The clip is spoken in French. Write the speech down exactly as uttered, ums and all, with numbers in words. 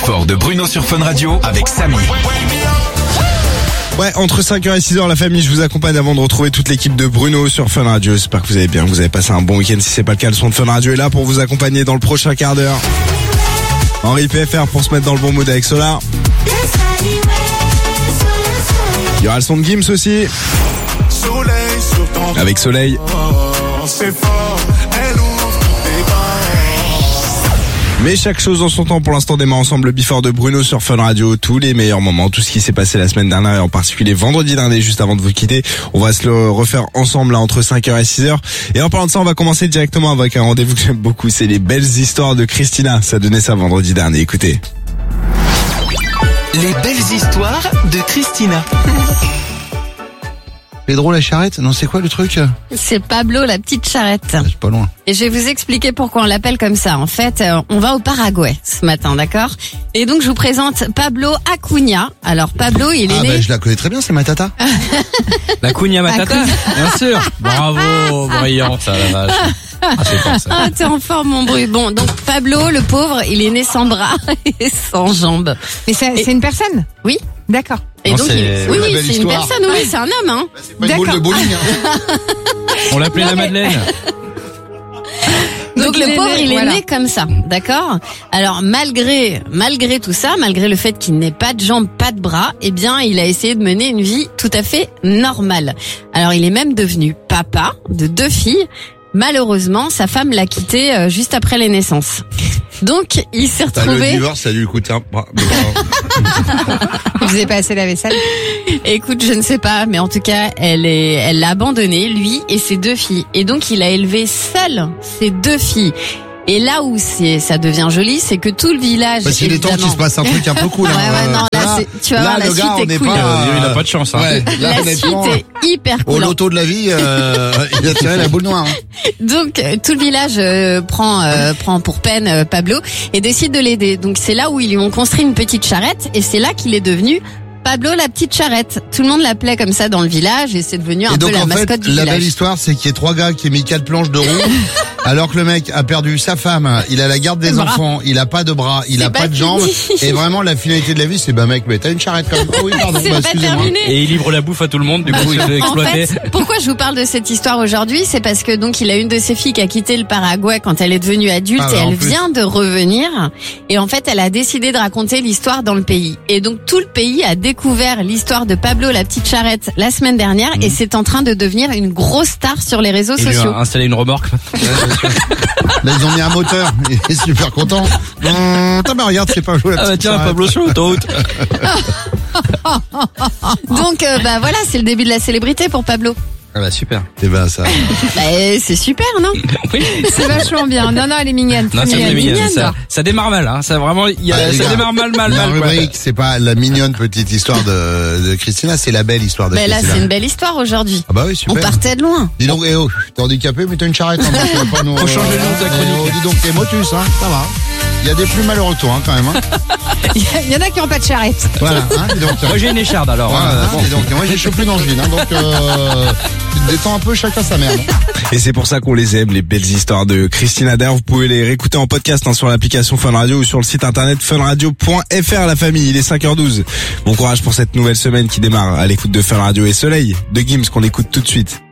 Before de Bruno sur Fun Radio avec Samy. Ouais, entre cinq heures et six heures, la famille, je vous accompagne avant de retrouver toute l'équipe de Bruno sur Fun Radio. J'espère que vous allez bien, que vous avez passé un bon week-end. Si c'est pas le cas, le son de Fun Radio est là pour vous accompagner dans le prochain quart d'heure. Henri P F R pour se mettre dans le bon mood avec Solar. Il y aura le son de Gims aussi. Avec Soleil. Mais chaque chose en son temps. Pour l'instant, démarre ensemble le Before de Bruno sur Fun Radio. Tous les meilleurs moments, tout ce qui s'est passé la semaine dernière et en particulier vendredi dernier, juste avant de vous quitter. On va se le refaire ensemble là entre cinq heures et six heures. Et en parlant de ça, on va commencer directement avec un rendez-vous que j'aime beaucoup. C'est les belles histoires de Christina. Ça donnait ça vendredi dernier. Écoutez. Les belles histoires de Christina. Pedro la charrette? Non, c'est quoi le truc? C'est Pablo la petite charrette. C'est pas loin. Et je vais vous expliquer pourquoi on l'appelle comme ça. En fait, euh, on va au Paraguay ce matin, d'accord? Et donc je vous présente Pablo Acuna. Alors Pablo, il est ah né... bah je la connais très bien, c'est ma tata. La Cunha Matata, bien sûr. Bravo, brillant ça la vache. Ah, c'est pas ça. Ah, t'es en forme, mon bruit. Bon, donc Pablo, le pauvre, il est né sans bras et sans jambes. Mais c'est, Et- c'est une personne? Oui. D'accord. Et Non, donc, c'est- il- c'est oui, la oui, belle c'est une histoire. personne, oui, c'est un homme, hein. C'est pas une boule de bowling, hein. On l'appelait la Madeleine. Donc, Donc, il le est pauvre, né, il est voilà. né comme ça, d'accord? Alors malgré malgré tout ça, malgré le fait qu'il n'ait pas de jambes, pas de bras, eh bien il a essayé de mener une vie tout à fait normale. Alors il est même devenu papa de deux filles. Malheureusement, sa femme l'a quitté euh, juste après les naissances. Donc il s'est Bah, le retrouvé. divorce, ça a dû lui coûter un bras. Vous faisait pas assez la vaisselle? Écoute, je ne sais pas, mais en tout cas, elle est, elle l'a abandonné, lui et ses deux filles. Et donc, il a élevé seul ses deux filles. Et là où c'est, ça devient joli, c'est que tout le village. Bah, c'est les temps qu'il évidemment- se passe un truc un peu cool. Ouais, hein. ouais, non, là, c'est- tu vas là, voir, la le suite gars, on est n'est cool. pas. Euh, il a pas de chance, hein. Ouais, là, La honnêtement, suite est hyper au cool. loto de la vie, euh, il a tiré la boule noire. Hein. Donc euh, tout le village euh, prend euh, prend pour peine euh, Pablo et décide de l'aider. Donc c'est là où ils lui ont construit une petite charrette et c'est là qu'il est devenu Pablo la petite charrette. Tout le monde l'appelait comme ça dans le village et c'est devenu un Et peu donc, la en fait, mascotte du la village. belle histoire, c'est qu'il y a trois gars qui ont mis quatre planches de roue, alors que le mec a perdu sa femme, il a la garde des Bras. enfants, il a pas de bras, il C'est a pas pas de jambes, fini. et vraiment, la finalité de la vie, c'est, bah, mec, mais t'as une charrette quand même. Ah oui, pardon, C'est bah, pas excusez-moi. terminé. Et il livre la bouffe à tout le monde, du coup il se fait En exploiter. fait, pourquoi je vous parle de cette histoire aujourd'hui, c'est parce que donc il a une de ses filles qui a quitté le Paraguay quand elle est devenue adulte Ah, et bah, en elle plus. vient de revenir et en fait elle a décidé de raconter l'histoire dans le pays et donc tout le pays a découvert l'histoire de Pablo la petite charrette la semaine dernière et c'est en train de devenir une grosse star sur les réseaux Il lui sociaux. a installé une remorque. Là, ils ont mis un moteur, il est super content. Hum, Attends, bah, regarde, c'est pas joué la Ah bah petite tiens, charrette. Pablo sur l'autoroute. Donc euh, bah voilà, c'est le début de la célébrité pour Pablo. Ah bah super. Eh ben, ça. Bah, c'est super, non? Oui. C'est vachement bien. Non, non, elle est mignonne. Non, très c'est mignonne. très mignon. mignonne, Ça, là. ça démarre mal, hein. Ça vraiment, il y a, Ah, les ça gars, démarre mal, mal, La mal. quoi. rubrique, c'est pas la mignonne petite histoire de, de Christina, c'est la belle histoire de Bah là, Christina. c'est une belle histoire aujourd'hui. Ah bah oui, On super. partait de loin. Dis donc, eh oh, t'es handicapé, mais t'as une charrette. Hein, donc, euh, pas nous, Faut changer le nom de ta chronique. eh oh, dis donc, t'es motus, hein, ça va. Il y a des plus malheureux que toi, hein, quand même. Hein. Il y en a qui ont pas de charrette. Voilà, hein, dis donc. Moi j'ai une écharde alors. Voilà, hein. hein, dis donc, moi j'ai chopé dans le vide, hein, donc euh, tu te détends un peu, chacun sa merde. Et c'est pour ça qu'on les aime, les belles histoires de Christina. D'ailleurs, vous pouvez les réécouter en podcast hein, sur l'application Fun Radio ou sur le site internet fun radio point f r. La famille, il est cinq heures douze. Bon courage pour cette nouvelle semaine qui démarre à l'écoute de Fun Radio et Soleil de Gims qu'on écoute tout de suite.